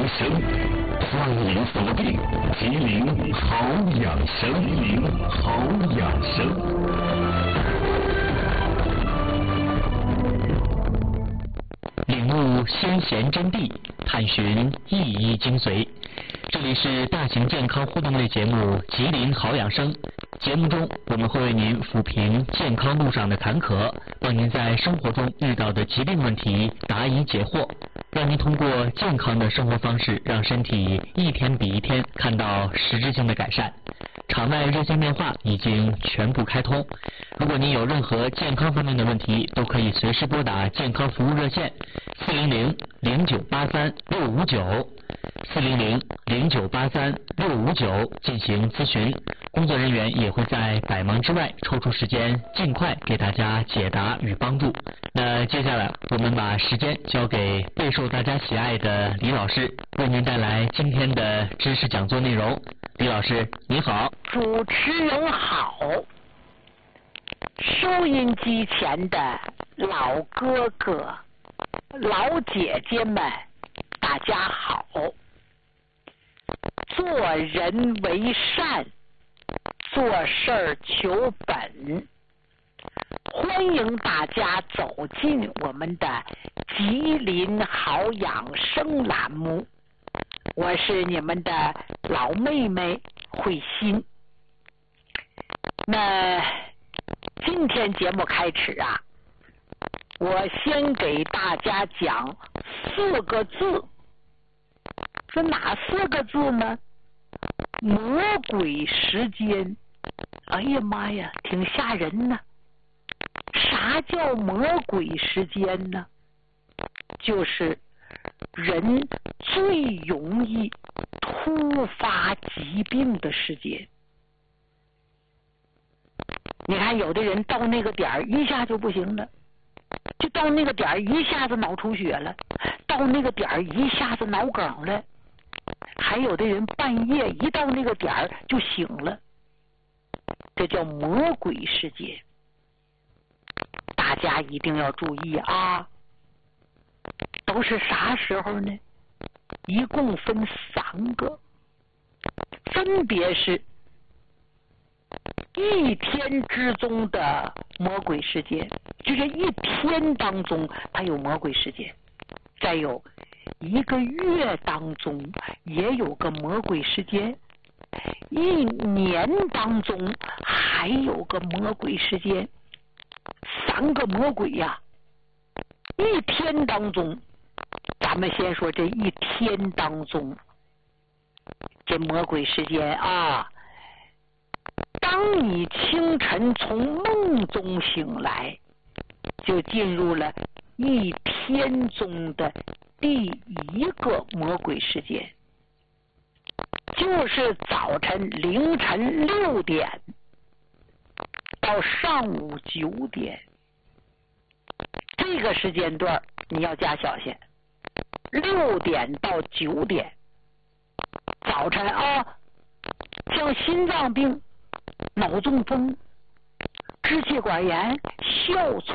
生，欢迎锁定吉林好养生。吉林好养生。领悟先贤真谛，探寻意义精髓。这里是大型健康互动类节目《吉林好养生》。节目中，我们会为您抚平健康路上的坎坷，帮您在生活中遇到的疾病问题答疑解惑，让您通过健康的生活方式，让身体一天比一天看到实质性的改善。场外热线电话已经全部开通，如果您有任何健康方面的问题，都可以随时拨打健康服务热线400-0983-659，400-0983-659进行咨询。工作人员也会在百忙之外抽出时间，尽快给大家解答与帮助。那接下来我们把时间交给备受大家喜爱的李老师，为您带来今天的知识讲座内容。李老师，你好。 主持人好，收音机前的老哥哥、老姐姐们，大家好。做人为善，做事儿求本。欢迎大家走进我们的吉林好养生栏目，我是你们的老妹妹慧心。那今天节目开始啊，我先给大家讲4个字。说哪4个字呢？魔鬼时间。哎呀妈呀，挺吓人呢。啥叫魔鬼时间呢？就是人最容易突发疾病的时间。你看有的人到那个点儿一下就不行了，就到那个点儿一下子脑出血了，到那个点儿一下子脑梗了，还有的人半夜一到那个点儿就醒了，这叫魔鬼时间。大家一定要注意啊！都是啥时候呢？一共分3个，分别是一天之中的魔鬼时间，就这一天当中它有魔鬼时间；再有1个月当中也有个魔鬼时间，1年当中还有个魔鬼时间，3个魔鬼呀。一天当中，咱们先说这一天当中这魔鬼时间啊，当你清晨从梦中醒来，就进入了一天中的第1个魔鬼时间，就是早晨凌晨6点到上午9点，这个时间段你要加小心。6点到9点，早晨啊，像心脏病、脑中风、支气管炎、哮